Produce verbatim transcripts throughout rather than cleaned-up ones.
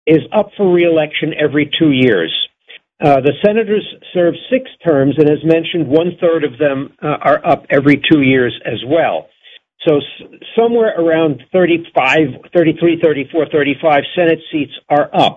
is up for re-election every two years. Uh, the senators serve six terms, and as mentioned, one-third of them uh, are up every two years as well. So s- somewhere around thirty-five, thirty-three, thirty-four, thirty-five Senate seats are up.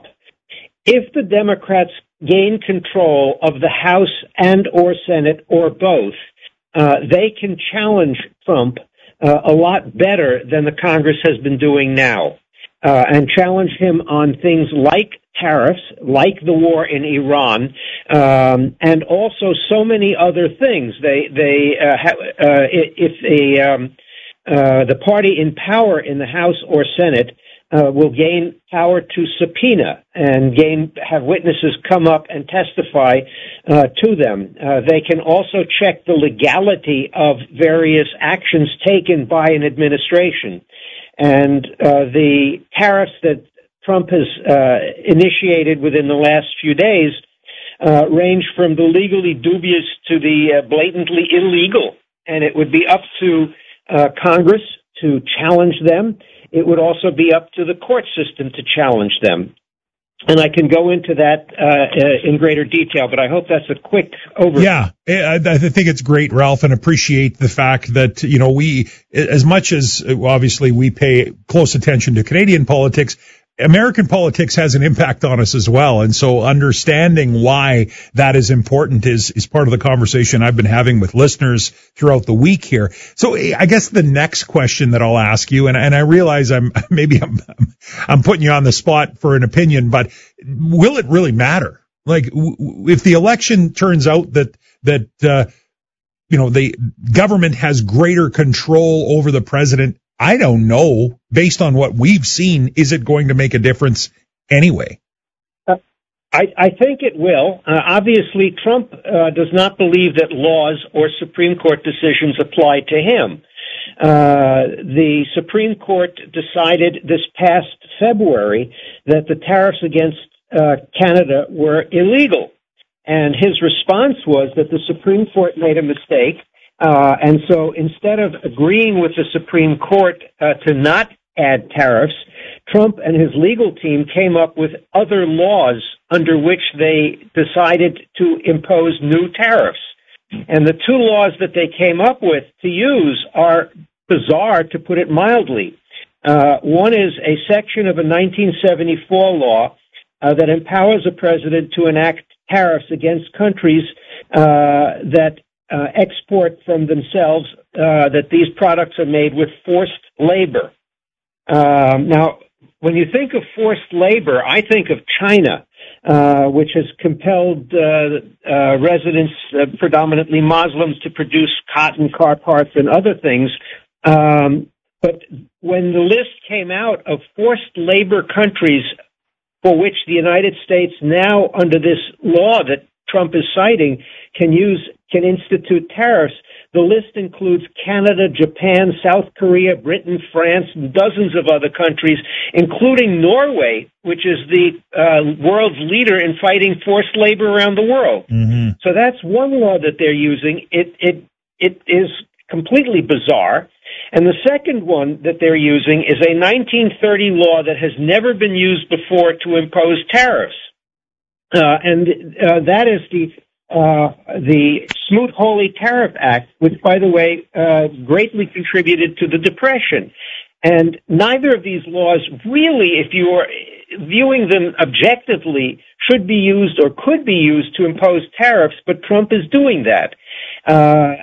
If the Democrats gain control of the House and or Senate or both, uh, they can challenge Trump uh, a lot better than the Congress has been doing now, uh, and challenge him on things like tariffs, like the war in Iran, um, and also so many other things. They, they, uh, ha- uh, if a, um, uh, the party in power in the House or Senate uh, will gain power to subpoena and gain have witnesses come up and testify uh, to them. Uh, they can also check the legality of various actions taken by an administration, and uh, the tariffs that Trump has uh, initiated within the last few days uh, range from the legally dubious to the uh, blatantly illegal, and it would be up to uh, Congress to challenge them. It would also be up to the court system to challenge them. And I can go into that uh, uh, in greater detail, but I hope that's a quick overview. Yeah, I, I think it's great, Ralph, and appreciate the fact that, you know, we, as much as obviously we pay close attention to Canadian politics, American politics has an impact on us as well. And so understanding why that is important is, is part of the conversation I've been having with listeners throughout the week here. So I guess the next question that I'll ask you, and, and I realize I'm, maybe I'm, I'm putting you on the spot for an opinion, but will it really matter? Like, w- if the election turns out that, that, uh, you know, the government has greater control over the president, I don't know, based on what we've seen, is it going to make a difference anyway? Uh, I, I think it will. Uh, obviously, Trump uh, does not believe that laws or Supreme Court decisions apply to him. Uh, the Supreme Court decided this past February that the tariffs against uh, Canada were illegal. And his response was that the Supreme Court made a mistake. Uh, and so instead of agreeing with the Supreme Court uh, to not add tariffs, Trump and his legal team came up with other laws under which they decided to impose new tariffs. And the two laws that they came up with to use are bizarre, to put it mildly. Uh, one is a section of a nineteen seventy-four law uh, that empowers a president to enact tariffs against countries uh, that Uh, export from themselves uh, that these products are made with forced labor. Um, now, when you think of forced labor, I think of China, uh, which has compelled uh, uh, residents, uh, predominantly Muslims, to produce cotton, car parts, and other things. Um, but when the list came out of forced labor countries for which the United States now, under this law that Trump is citing, can use can institute tariffs, the list includes Canada, Japan, South Korea, Britain, France, and dozens of other countries, including Norway, which is the uh, world's leader in fighting forced labor around the world. Mm-hmm. So that's one law that they're using. It it it is completely bizarre. And the second one that they're using is a nineteen thirty law that has never been used before to impose tariffs. Uh, and uh, that is the uh, the Smoot-Hawley Tariff Act, which, by the way, uh, greatly contributed to the Depression. And neither of these laws really, if you are viewing them objectively, should be used or could be used to impose tariffs, but Trump is doing that. Uh,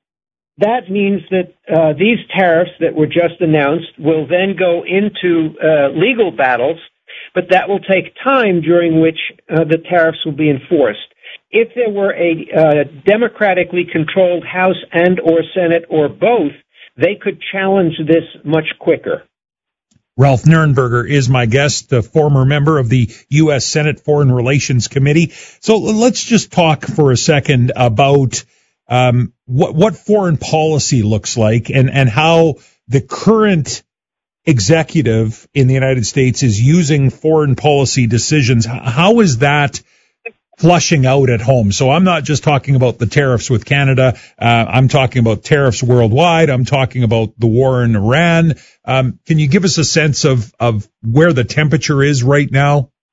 that means that uh, these tariffs that were just announced will then go into uh, legal battles, but that will take time during which uh, the tariffs will be enforced. If there were a uh, democratically controlled House and or Senate or both, they could challenge this much quicker. Ralph Nuernberger is my guest, a former member of the U S Senate Foreign Relations Committee. So let's just talk for a second about um, what, what foreign policy looks like and, and how the current executive in the United States is using foreign policy decisions. How is that flushing out at home? So I'm not just talking about the tariffs with Canada. Uh, I'm talking about tariffs worldwide. I'm talking about the war in Iran. Um, can you give us a sense of, of where the temperature is right now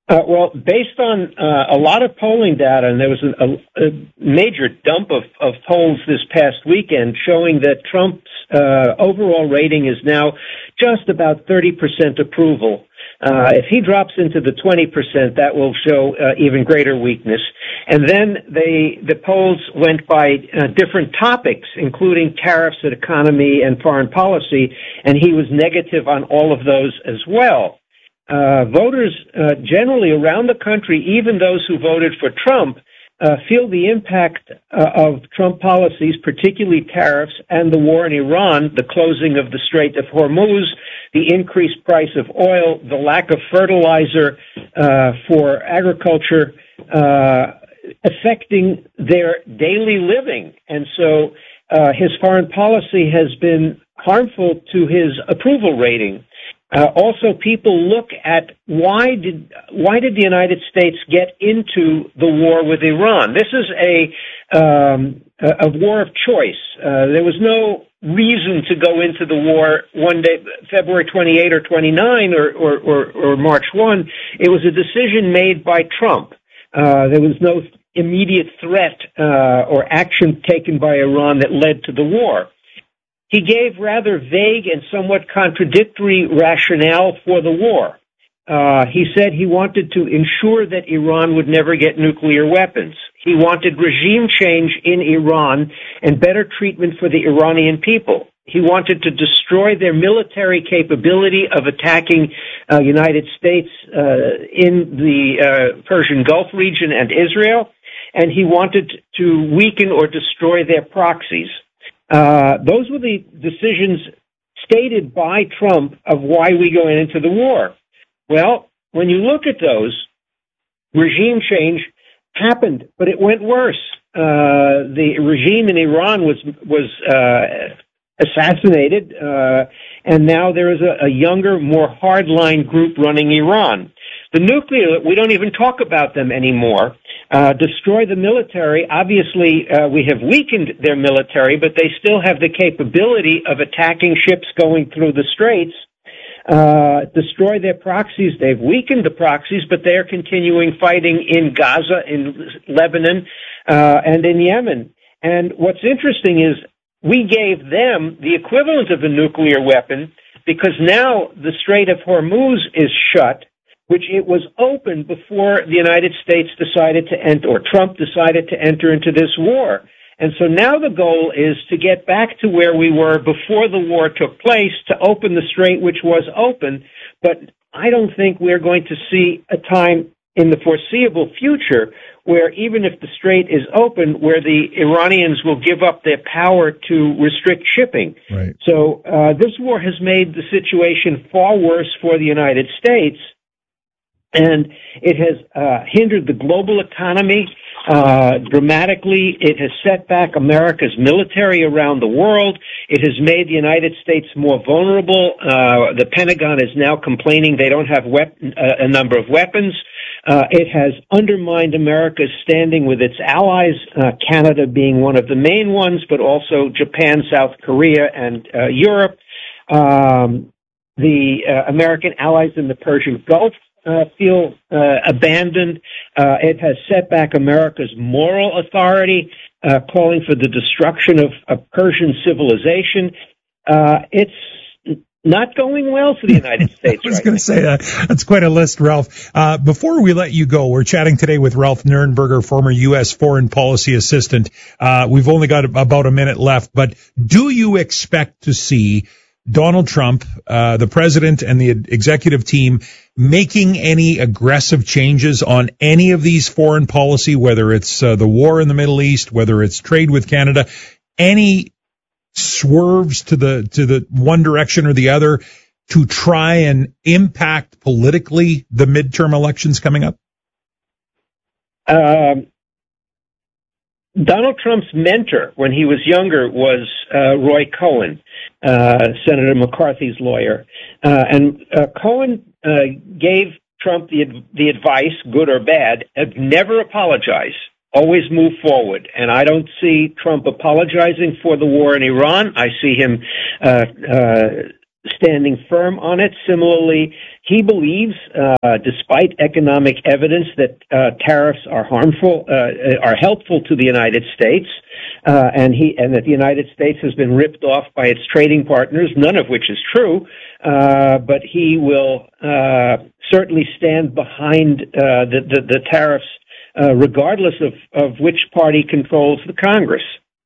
Uh, well, based on uh, a lot of polling data, and there was a, a major dump of, of polls this past weekend showing that Trump's uh, overall rating is now just about thirty percent approval. Uh, if he drops into the twenty percent, that will show uh, even greater weakness. And then they, the polls went by uh, different topics, including tariffs, economy, and foreign policy, and he was negative on all of those as well. Uh, voters uh, generally around the country, even those who voted for Trump, uh, feel the impact uh, of Trump policies, particularly tariffs and the war in Iran, the closing of the Strait of Hormuz, the increased price of oil, the lack of fertilizer uh, for agriculture, uh, affecting their daily living. And so uh, his foreign policy has been harmful to his approval rating. Uh, also, people look at why did why did the United States get into the war with Iran? This is a um, a, a war of choice. Uh, there was no reason to go into the war one day, February twenty-eighth or twenty-ninth or, or, or, or March first. It was a decision made by Trump. Uh, there was no immediate threat uh, or action taken by Iran that led to the war. He gave rather vague and somewhat contradictory rationale for the war. Uh, he said he wanted to ensure that Iran would never get nuclear weapons. He wanted regime change in Iran and better treatment for the Iranian people. He wanted to destroy their military capability of attacking uh, United States uh, in the uh, Persian Gulf region and Israel, and he wanted to weaken or destroy their proxies. Uh, those were the decisions stated by Trump of why we go into the war. Well, when you look at those, regime change happened, but it went worse. Uh, the regime in Iran was was uh, assassinated, uh, and now there is a, a younger, more hardline group running Iran. The nuclear, we don't even talk about them anymore. Uh, destroy the military. Obviously, uh, we have weakened their military, but they still have the capability of attacking ships going through the straits. Uh, destroy their proxies. They've weakened the proxies, but they're continuing fighting in Gaza, in Lebanon, uh, and in Yemen. And what's interesting is we gave them the equivalent of a nuclear weapon because now the Strait of Hormuz is shut, which it was open before the United States decided to enter, or Trump decided to enter into this war. And so now the goal is to get back to where we were before the war took place, to open the strait, which was open. But I don't think we're going to see a time in the foreseeable future where even if the strait is open, where the Iranians will give up their power to restrict shipping. Right. So uh, this war has made the situation far worse for the United States. And it has uh, hindered the global economy uh, dramatically. It has set back America's military around the world. It has made the United States more vulnerable. Uh, the Pentagon is now complaining they don't have wep- uh, a number of weapons. Uh, it has undermined America's standing with its allies, uh, Canada being one of the main ones, but also Japan, South Korea, and uh, Europe. Um, the uh, American allies in the Persian Gulf Uh, feel uh, abandoned. Uh, it has set back America's moral authority, uh, calling for the destruction of, of Persian civilization. Uh, it's not going well for the United States. I was right going to say that. That's quite a list, Ralph. Uh, before we let you go, we're chatting today with Ralph Nurenberger, former U S foreign policy assistant. Uh, we've only got about a minute left, but do you expect to see Donald Trump, uh, the president and the executive team making any aggressive changes on any of these foreign policy, whether it's uh, the war in the Middle East, whether it's trade with Canada, any swerves to the, to the one direction or the other to try and impact politically the midterm elections coming up? Um, Donald Trump's mentor when he was younger was uh, Roy Cohen, uh, Senator McCarthy's lawyer. Uh, and uh, Cohen uh, gave Trump the the advice, good or bad, of never apologize, always move forward. And I don't see Trump apologizing for the war in Iran. I see him uh, uh, standing firm on it. Similarly, he believes, uh, despite economic evidence, that uh, tariffs are harmful, uh, are helpful to the United States, uh, and he and that the United States has been ripped off by its trading partners, none of which is true. Uh, but he will uh, certainly stand behind uh, the, the, the tariffs, uh, regardless of, of which party controls the Congress.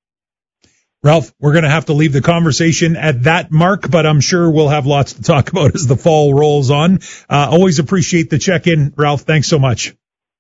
Ralph, we're going to have to leave the conversation at that mark, but I'm sure we'll have lots to talk about as the fall rolls on. Uh, always appreciate the check-in, Ralph. Thanks so much.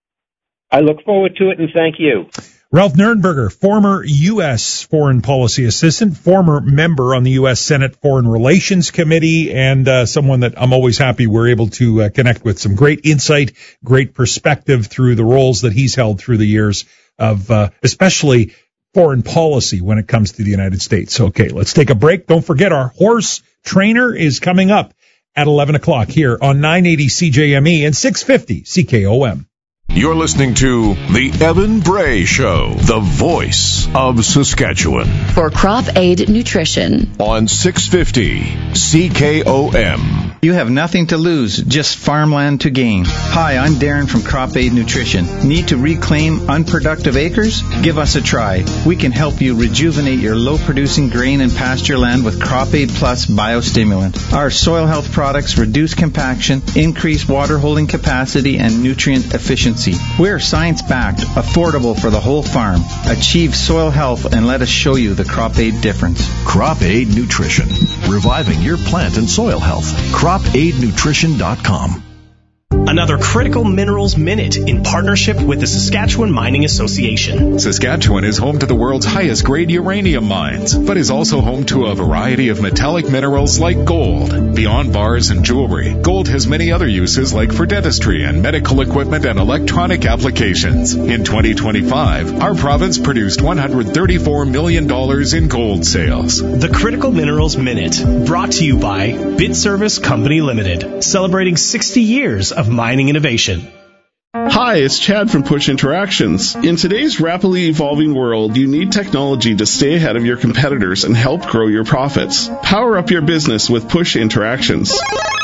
I look forward to it, and thank you. Ralph Nuernberger, former U S foreign policy assistant, former member on the U S Senate Foreign Relations Committee, and uh, someone that I'm always happy we're able to uh, connect with. Some great insight, great perspective through the roles that he's held through the years of uh, especially foreign policy when it comes to the United States. Okay, let's take a break. Don't forget our horse trainer is coming up at eleven o'clock here on nine eighty C J M E and six fifty C K O M. You're listening to The Evan Bray Show, the voice of Saskatchewan. For Crop Aid Nutrition. On six fifty C K O M. You have nothing to lose, just farmland to gain. Hi, I'm Darren from Crop Aid Nutrition. Need to reclaim unproductive acres? Give us a try. We can help you rejuvenate your low-producing grain and pasture land with Crop Aid Plus Biostimulant. Our soil health products reduce compaction, increase water holding capacity, and nutrient efficiency. We're science-backed, affordable for the whole farm. Achieve soil health and let us show you the Crop Aid difference. Crop Aid Nutrition, reviving your plant and soil health. crop aid nutrition dot com. Another Critical Minerals Minute in partnership with the Saskatchewan Mining Association. Saskatchewan is home to the world's highest grade uranium mines, but is also home to a variety of metallic minerals like gold. Beyond bars and jewelry, gold has many other uses like for dentistry and medical equipment and electronic applications. In twenty twenty-five, our province produced one hundred thirty-four million dollars in gold sales. The Critical Minerals Minute, brought to you by BitService Company Limited, celebrating sixty years of mining innovation. Hi, it's Chad from Push Interactions. In today's rapidly evolving world, you need technology to stay ahead of your competitors and help grow your profits. Power up your business with Push Interactions.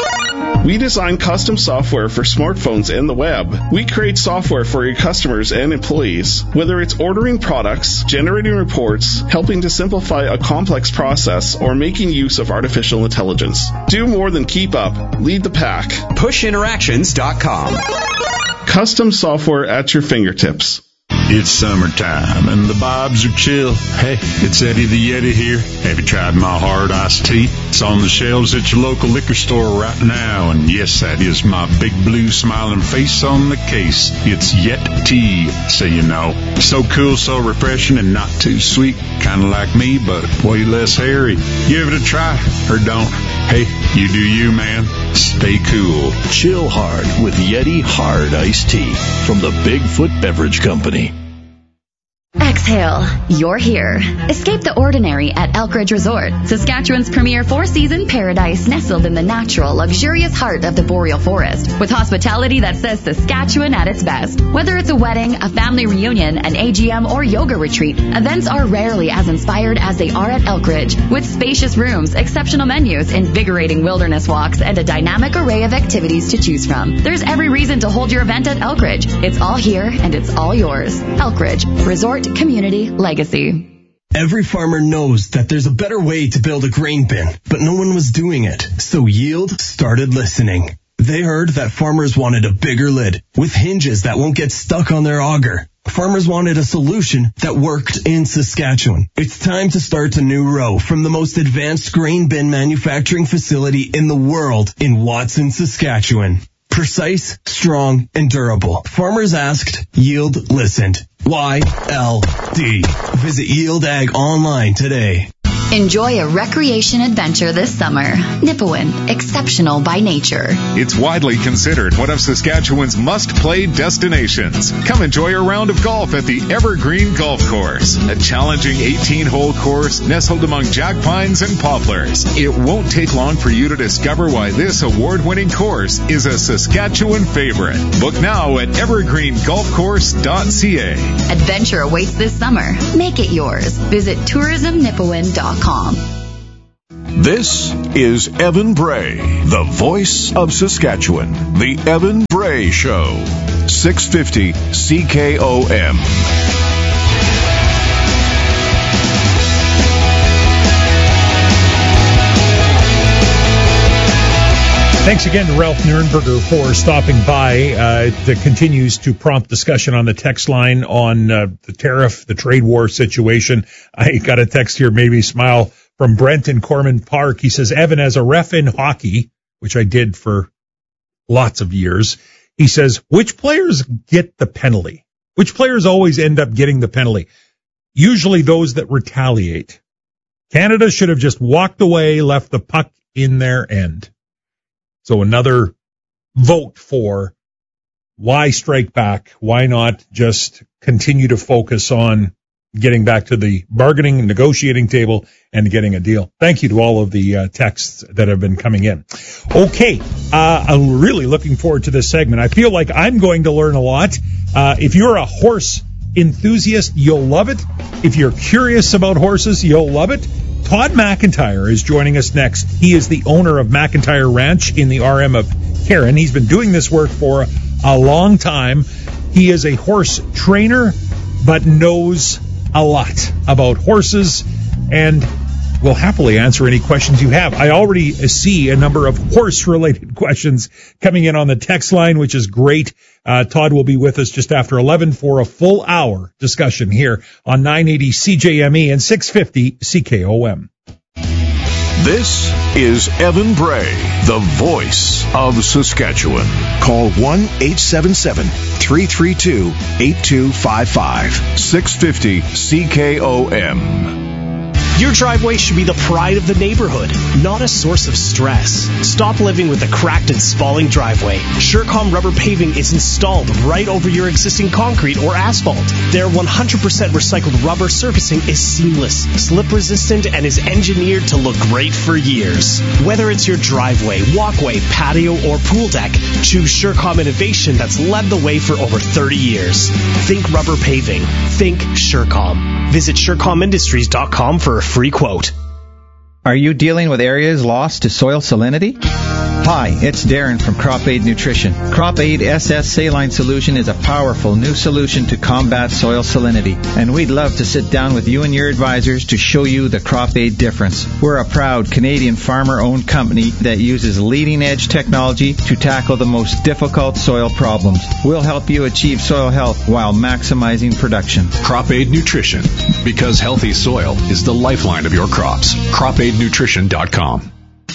We design custom software for smartphones and the web. We create software for your customers and employees. Whether it's ordering products, generating reports, helping to simplify a complex process, or making use of artificial intelligence. Do more than keep up. Lead the pack. push interactions dot com. Custom software at your fingertips. It's summertime and the vibes are chill. Hey, it's Eddie the Yeti here. Have you tried my hard iced tea? It's on the shelves at your local liquor store right now. And yes, that is my big blue smiling face on the case. It's Yet Tea, so you know. So cool, so refreshing, and not too sweet. Kind of like me, but way less hairy. Give it a try, or don't. Hey, you do you, man. Stay cool. Chill hard with Yeti Hard Iced Tea from the Bigfoot Beverage Company. Exhale. You're here. Escape the ordinary at Elkridge Resort, Saskatchewan's premier four-season paradise nestled in the natural, luxurious heart of the boreal forest, with hospitality that says Saskatchewan at its best. Whether it's a wedding, a family reunion, an A G M, or yoga retreat, events are rarely as inspired as they are at Elkridge, with spacious rooms, exceptional menus, invigorating wilderness walks, and a dynamic array of activities to choose from. There's every reason to hold your event at Elkridge. It's all here, and it's all yours. Elkridge Resort Community Legacy. Every farmer knows that there's a better way to build a grain bin, but no one was doing it. So Yield started listening. They heard that farmers wanted a bigger lid with hinges that won't get stuck on their auger. Farmers wanted a solution that worked in Saskatchewan. It's time to start a new row from the most advanced grain bin manufacturing facility in the world in Watson, Saskatchewan. Precise, strong, and durable. Farmers asked, Yield listened. Y L D. Visit Yield Ag online today. Enjoy a recreation adventure this summer. Nipawin, exceptional by nature. It's widely considered one of Saskatchewan's must-play destinations. Come enjoy a round of golf at the Evergreen Golf Course, a challenging eighteen-hole course nestled among jack pines and poplars. It won't take long for you to discover why this award-winning course is a Saskatchewan favorite. Book now at evergreen golf course dot c a. Adventure awaits this summer. Make it yours. Visit tourism nipawin dot com. This is Evan Bray, the voice of Saskatchewan. The Evan Bray Show. six fifty C K O M. Thanks again to Ralph Nurenberger for stopping by. Uh, it continues to prompt discussion on the text line on uh, the tariff, the trade war situation. I got a text here, maybe smile, from Brent in Corman Park. He says, Evan, as a ref in hockey, which I did for lots of years, he says, which players get the penalty? Which players always end up getting the penalty? Usually those that retaliate. Canada should have just walked away, left the puck in their end. So another vote for why strike back? Why not just continue to focus on getting back to the bargaining and negotiating table and getting a deal? Thank you to all of the uh, texts that have been coming in. Okay, uh, I'm really looking forward to this segment. I feel like I'm going to learn a lot. Uh, if you're a horse enthusiast, you'll love it. If you're curious about horses, you'll love it. Todd McIntyre is joining us next. He is the owner of McIntyre Ranch in the R M of Karen. He's been doing this work for a long time. He is a horse trainer, but knows a lot about horses and will happily answer any questions you have. I already see a number of horse-related questions coming in on the text line, which is great. Uh, Todd will be with us just after eleven for a full hour discussion here on nine eighty C J M E and six fifty C K O M. This is Evan Bray, the voice of Saskatchewan. Call one eight seven seven, three three two, eight two five five. six fifty C K O M. Your driveway should be the pride of the neighborhood, not a source of stress. Stop living with a cracked and spalling driveway. Surecom rubber paving is installed right over your existing concrete or asphalt. Their one hundred percent recycled rubber surfacing is seamless, slip resistant, and is engineered to look great for years. Whether it's your driveway, walkway, patio, or pool deck, choose Surecom innovation that's led the way for over thirty years. Think rubber paving. Think Surecom. Visit Surecom Industries dot com for a free quote. Are you dealing with areas lost to soil salinity? Hi, it's Darren from Crop Aid Nutrition. Crop Aid S S Saline Solution is a powerful new solution to combat soil salinity, and we'd love to sit down with you and your advisors to show you the Crop Aid difference. We're a proud Canadian farmer-owned company that uses leading-edge technology to tackle the most difficult soil problems. We'll help you achieve soil health while maximizing production. Crop Aid Nutrition, because healthy soil is the lifeline of your crops. crop aid nutrition dot com.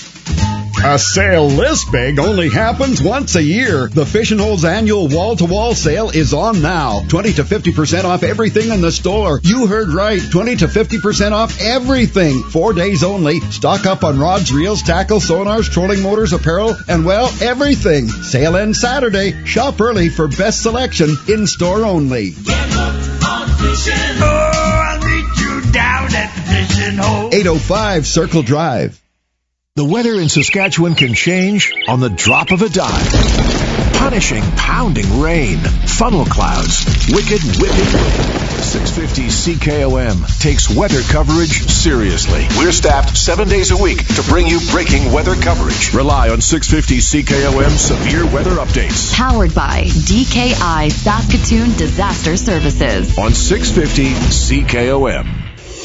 A sale this big only happens once a year. The Fish and Holes annual wall-to-wall sale is on now. twenty to fifty percent off everything in the store. You heard right. twenty to fifty percent off everything. Four days only. Stock up on rods, reels, tackle, sonars, trolling motors, apparel, and, well, everything. Sale ends Saturday. Shop early for best selection in store only. Get hooked on fishing. Oh, I'll meet you down at the Fish and Hole. eight oh five Circle Drive. The weather in Saskatchewan can change on the drop of a dime. Punishing, pounding rain, funnel clouds, wicked, wicked wind. six fifty C K O M takes weather coverage seriously. We're staffed seven days a week to bring you breaking weather coverage. Rely on six fifty C K O M severe weather updates. Powered by D K I Saskatoon Disaster Services. On six fifty C K O M.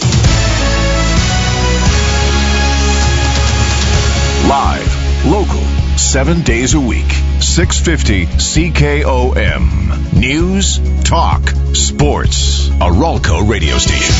Live, local, seven days a week. six fifty C K O M. News, talk, sports. A Ralco radio station.